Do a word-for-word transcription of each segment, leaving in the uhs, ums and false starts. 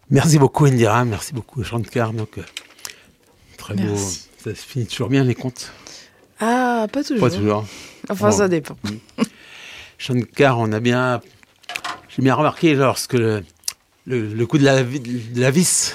Merci beaucoup Indira, merci beaucoup Shankar. Donc, euh, très Merci. beau. Ça se finit toujours bien les contes. Ah, pas toujours. Pas toujours. Enfin, Bon. ça dépend. Shankar, on a bien, j'ai bien remarqué lorsque le, le, le coup de la, vi- de la vis,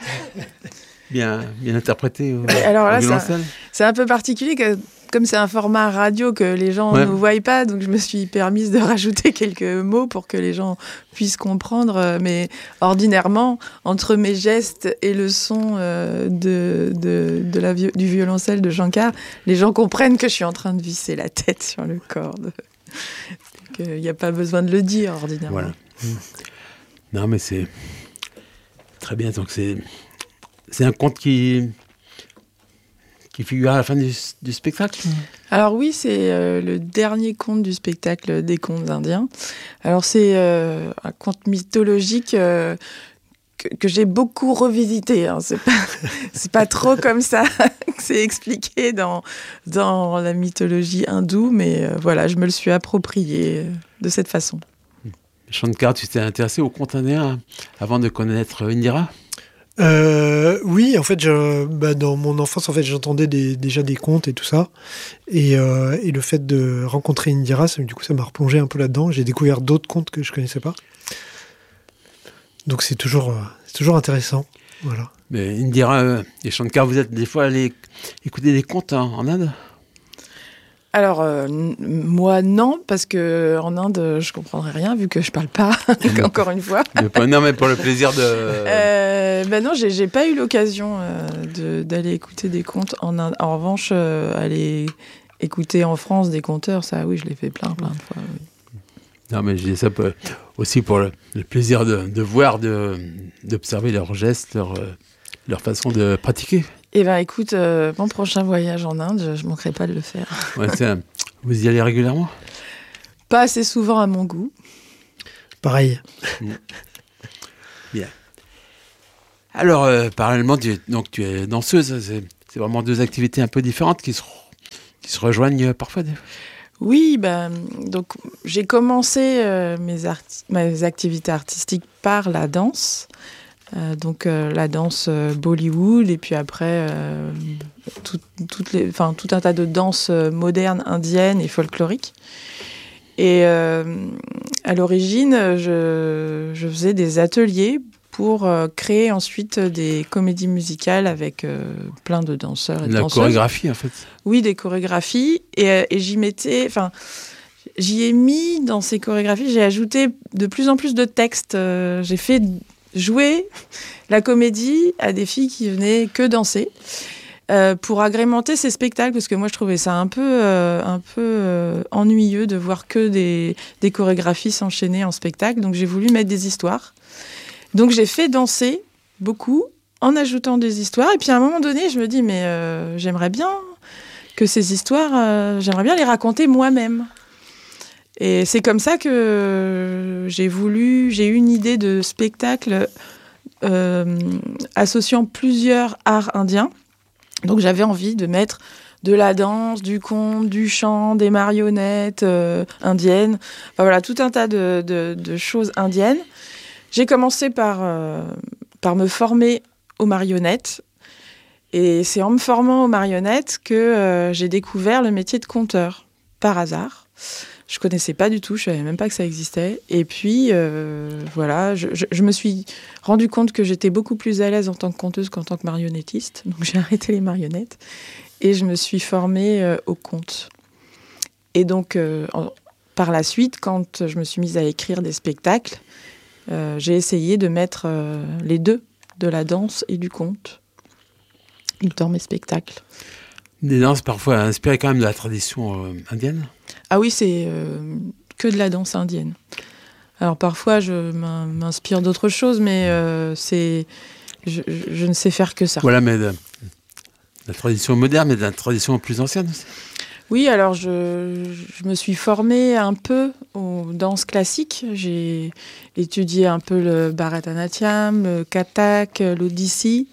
bien, bien interprété au, Alors là, au ça- violoncelle. C'est un peu particulier, que, comme c'est un format radio que les gens Ouais. ne voient pas, donc je me suis permise de rajouter quelques mots pour que les gens puissent comprendre. euh, Mais ordinairement, entre mes gestes et le son euh, de, de, de la vi- du violoncelle de Shankar, les gens comprennent que je suis en train de visser la tête sur le corde. Il n'y a pas besoin de le dire ordinairement. Voilà. Non, mais c'est très bien. Donc c'est, c'est un conte qui, qui figure à la fin du, du spectacle. Alors oui, c'est euh, le dernier conte du spectacle des contes indiens. Alors c'est euh, un conte mythologique euh, que, que j'ai beaucoup revisité. Hein. C'est pas, c'est pas trop comme ça que c'est expliqué dans, dans la mythologie hindoue, mais euh, voilà, je me le suis approprié euh, de cette façon. Shankar, tu t'es intéressé au conte indien avant de connaître Indira? Euh, oui, en fait, je, bah, dans mon enfance, en fait, j'entendais des, déjà des contes et tout ça. Et, euh, et le fait de rencontrer Indira, ça, du coup, ça m'a replongé un peu là-dedans. J'ai découvert d'autres contes que je connaissais pas. Donc c'est toujours, euh, c'est toujours intéressant. Voilà. Mais Indira euh, et Shankar, vous êtes des fois allés écouter des contes en, en Inde? Alors, euh, n- moi, non, parce que en Inde, je comprendrais rien, vu que je parle pas, encore une fois. Mais pas- Non, mais pour le plaisir de... Euh, ben non, j'ai, j'ai pas eu l'occasion euh, de, d'aller écouter des contes en Inde. En revanche, euh, aller écouter en France des conteurs, ça, oui, je l'ai fait plein, plein de fois. Oui. Non, mais je dis ça pour- aussi pour le, le plaisir de, de voir, de, d'observer leurs gestes, leur, euh, leur façon de pratiquer. Eh ben, écoute, euh, mon prochain voyage en Inde, je, je manquerai pas de le faire. Ouais, tiens, vous y allez régulièrement? Pas assez souvent à mon goût. Pareil. Bien. Alors, euh, parallèlement, tu es, donc, tu es danseuse. C'est, c'est vraiment deux activités un peu différentes qui se, qui se rejoignent parfois. des- Oui, ben, donc j'ai commencé euh, mes, arti- mes activités artistiques par la danse. Euh, donc euh, la danse euh, Bollywood et puis après euh, tout, toutes les, enfin, tout un tas de danses euh, modernes, indiennes et folkloriques. Et euh, à l'origine, je, je faisais des ateliers pour euh, créer ensuite des comédies musicales avec euh, plein de danseurs et de La danseuses. chorégraphie, en fait. Oui, des chorégraphies. Et, euh, et j'y mettais... Enfin, j'y ai mis dans ces chorégraphies, j'ai ajouté de plus en plus de textes. Euh, j'ai fait jouer la comédie à des filles qui venaient que danser euh, pour agrémenter ces spectacles, parce que moi, je trouvais ça un peu, euh, un peu euh, ennuyeux de voir que des, des chorégraphies s'enchaîner en spectacle. Donc, j'ai voulu mettre des histoires. Donc, j'ai fait danser beaucoup en ajoutant des histoires. Et puis, à un moment donné, je me dis, mais euh, j'aimerais bien que ces histoires, euh, j'aimerais bien les raconter moi-même. Et c'est comme ça que j'ai voulu, j'ai eu une idée de spectacle euh, associant plusieurs arts indiens. Donc j'avais envie de mettre de la danse, du conte, du chant, des marionnettes euh, indiennes. Enfin voilà, tout un tas de, de, de choses indiennes. J'ai commencé par, euh, par me former aux marionnettes. Et c'est en me formant aux marionnettes que euh, j'ai découvert le métier de conteur, par hasard. Je connaissais pas du tout, je savais même pas que ça existait. Et puis, euh, voilà, je, je, je me suis rendu compte que j'étais beaucoup plus à l'aise en tant que conteuse qu'en tant que marionnettiste. Donc, j'ai arrêté les marionnettes et je me suis formée euh, au conte. Et donc, euh, en, par la suite, quand je me suis mise à écrire des spectacles, euh, j'ai essayé de mettre euh, les deux, de la danse et du conte, dans mes spectacles. Des danses parfois inspirées quand même de la tradition euh, indienne. Ah oui, c'est euh, que de la danse indienne. Alors parfois, je m'in- m'inspire d'autres choses, mais euh, c'est, je, je- je ne sais faire que ça. Voilà, mais de, de la tradition moderne, mais de la tradition plus ancienne aussi. Oui, alors je, je me suis formée un peu aux danses classiques. J'ai étudié un peu le Bharatanatyam, le Kathak, l'Odissi.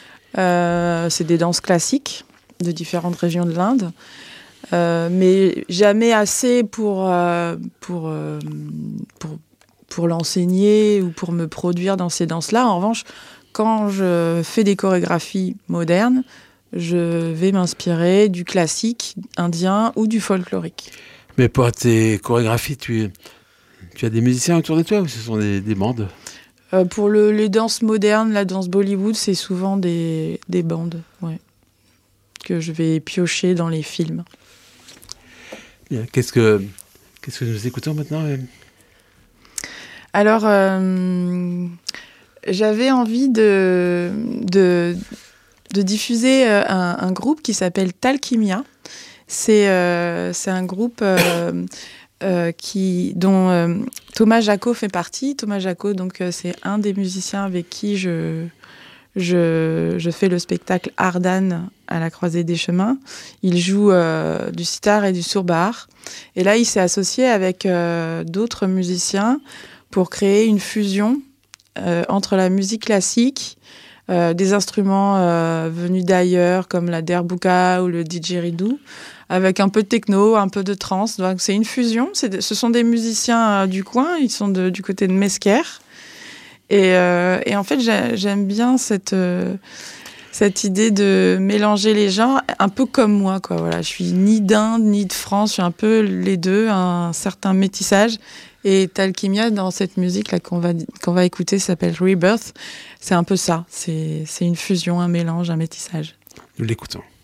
Euh, c'est des danses classiques de différentes régions de l'Inde. Euh, mais jamais assez pour, euh, pour, euh, pour, pour l'enseigner ou pour me produire dans ces danses-là. En revanche, quand je fais des chorégraphies modernes, je vais m'inspirer du classique indien ou du folklorique. Mais pour tes chorégraphies, tu, tu as des musiciens autour de toi ou ce sont des, des bandes ? euh, Pour le, les danses modernes, la danse Bollywood, c'est souvent des, des bandes, ouais, que je vais piocher dans les films. Bien. Qu'est-ce que, qu'est-ce que nous écoutons maintenant ? Alors, euh, j'avais envie de, de, de diffuser un, un groupe qui s'appelle Talkimia. C'est, euh, c'est un groupe euh, euh, qui, dont euh, Thomas Jacot fait partie. Thomas Jacot, donc, euh, c'est un des musiciens avec qui je, je, je fais le spectacle Ardan à la croisée des chemins. Il joue euh, du sitar et du surbar. Et là, il s'est associé avec euh, d'autres musiciens pour créer une fusion euh, entre la musique classique, euh, des instruments euh, venus d'ailleurs, comme la derbuka ou le didgeridoo, avec un peu de techno, un peu de trance. Donc c'est une fusion. C'est de, ce sont des musiciens euh, du coin, ils sont de, du côté de Mesquer. Et, euh, et en fait, j'ai, j'aime bien cette, euh, cette idée de mélanger les genres, un peu comme moi, quoi. Voilà, je suis ni d'Inde, ni de France, je suis un peu les deux, un certain métissage. Et Talkimia, dans cette musique là qu'on va, qu'on va écouter, s'appelle Rebirth. C'est un peu ça. C'est, c'est une fusion, un mélange, un métissage. Nous l'écoutons.